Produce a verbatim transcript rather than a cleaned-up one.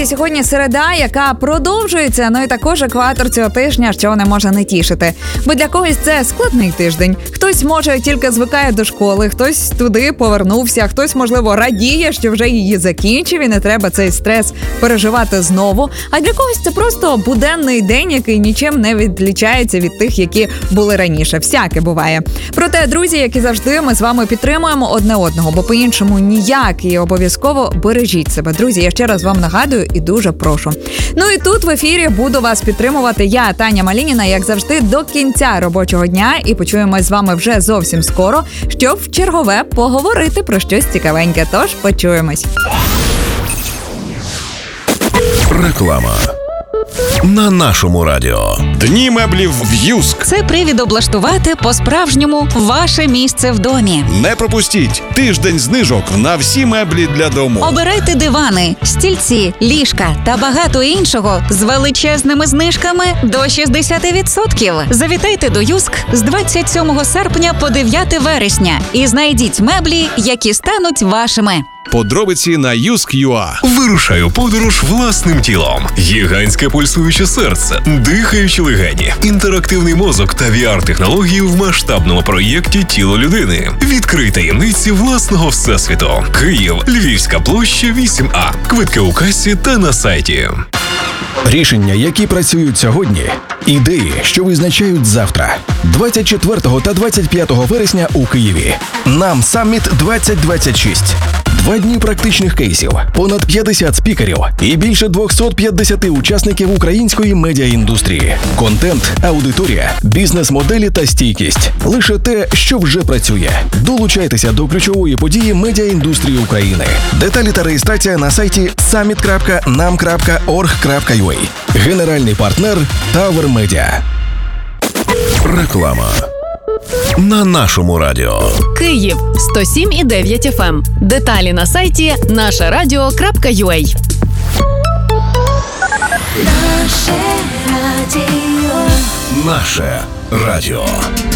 друзі, сьогодні середа, яка продовжується, ну і також екватор цього тижня, що не може не тішити. Бо для когось це складний тиждень. Хтось, може, тільки звикає до школи, хтось туди повернувся, хтось, можливо, радіє, що вже її закінчив і не треба цей стрес переживати знову. А для когось це просто буденний день, який нічим не відлічається від тих, які були раніше. Всяке буває. Проте, друзі, як і завжди, ми з вами підтримуємо одне одного, бо по-іншому ніяк, і обов'язково бережіть себе. Друзі, я ще раз вам нагадую і дуже прошу. Ну і тут в ефірі буду вас підтримувати я, Таня Малініна, як завжди, до кінця робочого дня. І почуємось з вами вже зовсім скоро, щоб в чергове поговорити про щось цікавеньке. Тож почуємось. Реклама. На нашому радіо. Дні меблів в Юск. Це привід облаштувати по-справжньому ваше місце в домі. Не пропустіть тиждень знижок на всі меблі для дому. Обирайте дивани, стільці, ліжка та багато іншого з величезними знижками до шістдесят відсотків. Завітайте до Юск з двадцять сьомого серпня по дев'яте вересня і знайдіть меблі, які стануть вашими. Подробиці на юск крапка ю а. Вирушай у подорож власним тілом. Гігантське пульсуюче серце, дихаючі легені, інтерактивний мозок та ві ар-технології в масштабному проєкті «Тіло людини». Відкрий таємниці власного всесвіту. Київ, Львівська площа, вісім А. Квитки у касі та на сайті. Рішення, які працюють сьогодні. Ідеї, що визначають завтра. двадцять четвертого та двадцять п'ятого вересня у Києві. Нам Саміт двадцять двадцять шість. Два дні практичних кейсів, понад п'ятдесят спікерів і більше двісті п'ятдесят учасників української медіаіндустрії. Контент, аудиторія, бізнес-моделі та стійкість. Лише те, що вже працює. Долучайтеся до ключової події медіаіндустрії України. Деталі та реєстрація на сайті саміт крапка нам крапка орг крапка ю а. Генеральний партнер Tower Media. Реклама. На нашому радіо. Київ сто сім і дев'ять еф ем. Деталі на сайті наше радіо крапка ю а. Наше радіо.